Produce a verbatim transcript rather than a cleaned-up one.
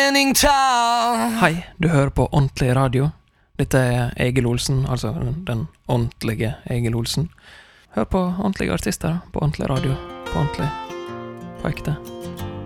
standing tall. Hei, du hører på Ordentlig Radio. Dette er Egil Olsen, altså den, den ordentlige Egil Olsen. Hør på ordentlige artister på ordentlig radio, på ordentlig, på ekte.